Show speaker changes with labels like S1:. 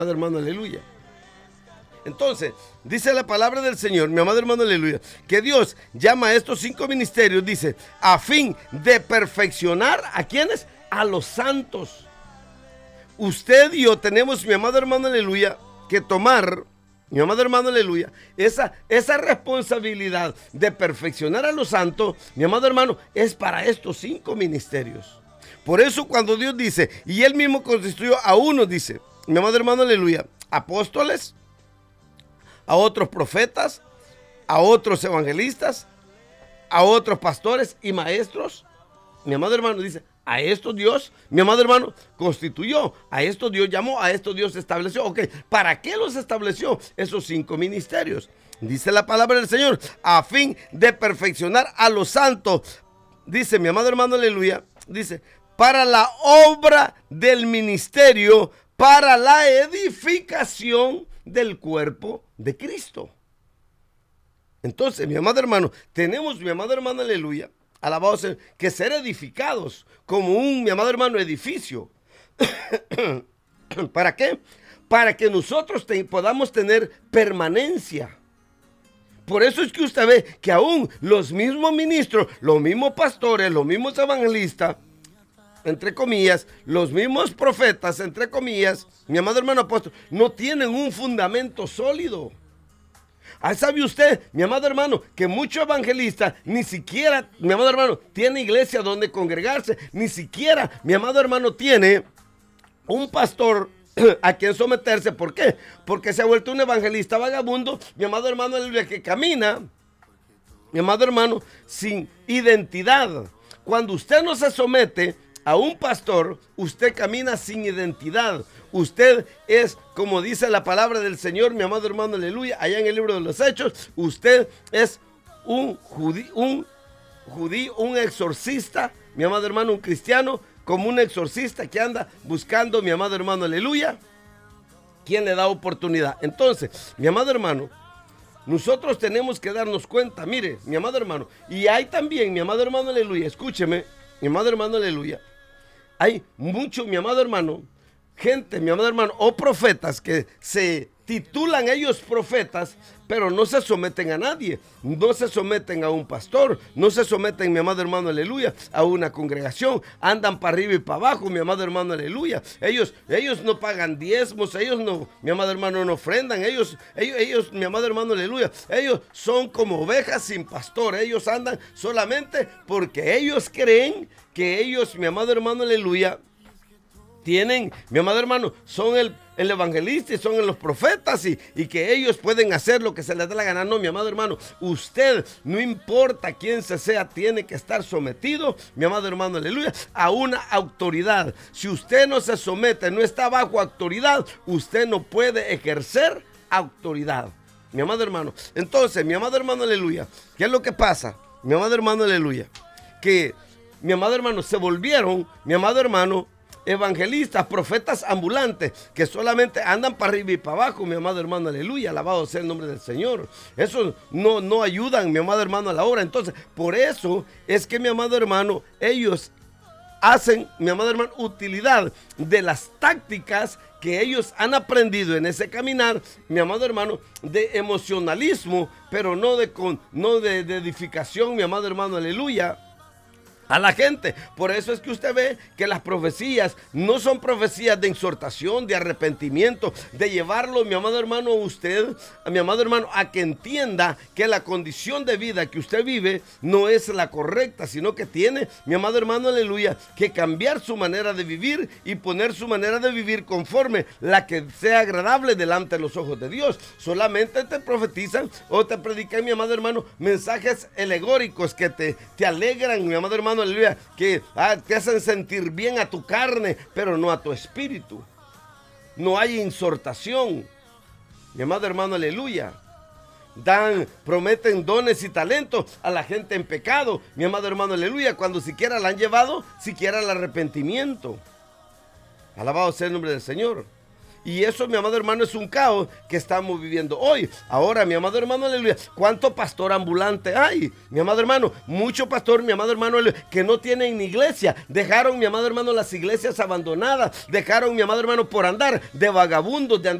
S1: hermano, aleluya. Entonces, dice la palabra del Señor, mi amado hermano, aleluya, que Dios llama a estos 5 ministerios, dice, a fin de perfeccionar, ¿a quiénes? A los santos. Usted y yo tenemos, mi amado hermano, aleluya, que tomar, mi amado hermano, aleluya, esa responsabilidad de perfeccionar a los santos, mi amado hermano, es para estos 5 ministerios. Por eso cuando Dios dice, y Él mismo constituyó a unos, dice, mi amado hermano, aleluya, apóstoles, a otros profetas, a otros evangelistas, a otros pastores y maestros. Mi amado hermano dice, a estos Dios, mi amado hermano, constituyó, a estos Dios llamó, a estos Dios estableció. Ok, ¿para qué los estableció esos 5 ministerios? Dice la palabra del Señor, a fin de perfeccionar a los santos. Dice mi amado hermano, aleluya, dice, para la obra del ministerio, para la edificación del cuerpo de Cristo. Entonces, mi amado hermano, tenemos, mi amado hermano, aleluya, alabado sea, que ser edificados como un, mi amado hermano, edificio. ¿Para qué? Para que nosotros podamos tener permanencia. Por eso es que usted ve que aún los mismos ministros, los mismos pastores, los mismos evangelistas, entre comillas, los mismos profetas, entre comillas, mi amado hermano apóstol, no tienen un fundamento sólido. ¿Sabe usted, mi amado hermano, que muchos evangelistas ni siquiera, mi amado hermano, tiene iglesia donde congregarse? Ni siquiera, mi amado hermano, tiene un pastor a quien someterse. ¿Por qué? Porque se ha vuelto un evangelista vagabundo, mi amado hermano, el que camina, mi amado hermano, sin identidad. Cuando usted no se somete a un pastor, usted camina sin identidad. Usted es, como dice la palabra del Señor, mi amado hermano, aleluya, allá en el libro de los Hechos, usted es un judío, un exorcista, mi amado hermano, un cristiano, como un exorcista que anda buscando, mi amado hermano, aleluya, quien le da oportunidad. Entonces, mi amado hermano, nosotros tenemos que darnos cuenta, mire, mi amado hermano, y hay también, mi amado hermano, aleluya, escúcheme, mi amado hermano, aleluya, hay mucho, mi amado hermano, gente, mi amado hermano, o profetas que se titulan ellos profetas, pero no se someten a nadie, no se someten a un pastor, no se someten, mi amado hermano, aleluya, a una congregación, andan para arriba y para abajo, mi amado hermano, aleluya, ellos no pagan diezmos, ellos no, mi amado hermano, no ofrendan, ellos, mi amado hermano, aleluya, ellos son como ovejas sin pastor, ellos andan solamente porque ellos creen que ellos, mi amado hermano, aleluya, tienen, mi amado hermano, son el evangelista y son los profetas y que ellos pueden hacer lo que se les dé la gana. No, mi amado hermano, usted, no importa quién sea, tiene que estar sometido, mi amado hermano, aleluya, a una autoridad. Si usted no se somete, no está bajo autoridad, usted no puede ejercer autoridad, mi amado hermano. Entonces, mi amado hermano, aleluya, ¿qué es lo que pasa? Mi amado hermano, aleluya, que, mi amado hermano, se volvieron, mi amado hermano, evangelistas, profetas ambulantes que solamente andan para arriba y para abajo, mi amado hermano, aleluya, alabado sea el nombre del Señor. Eso no ayudan, mi amado hermano, a la obra. Entonces, por eso es que, mi amado hermano, ellos hacen, mi amado hermano, utilidad de las tácticas que ellos han aprendido en ese caminar, mi amado hermano, de emocionalismo, pero no de edificación, mi amado hermano, aleluya, a la gente. Por eso es que usted ve que las profecías no son profecías de exhortación, de arrepentimiento, de llevarlo, mi amado hermano, mi amado hermano, a que entienda que la condición de vida que usted vive no es la correcta, sino que tiene, mi amado hermano, aleluya, que cambiar su manera de vivir y poner su manera de vivir conforme la que sea agradable delante de los ojos de Dios. Solamente te profetizan o te predican, mi amado hermano, mensajes alegóricos que te alegran, mi amado hermano, aleluya, que te hacen sentir bien a tu carne, pero no a tu espíritu. No hay exhortación, mi amado hermano, aleluya. Prometen dones y talentos a la gente en pecado, mi amado hermano, aleluya, cuando siquiera la han llevado, siquiera al arrepentimiento. Alabado sea el nombre del Señor. Y eso, mi amado hermano, es un caos que estamos viviendo hoy. Ahora, mi amado hermano, aleluya, ¿cuánto pastor ambulante hay? Mi amado hermano, mucho pastor, mi amado hermano, aleluya, que no tienen ni iglesia. Dejaron, mi amado hermano, las iglesias abandonadas. Dejaron, mi amado hermano, por andar de vagabundos, de andar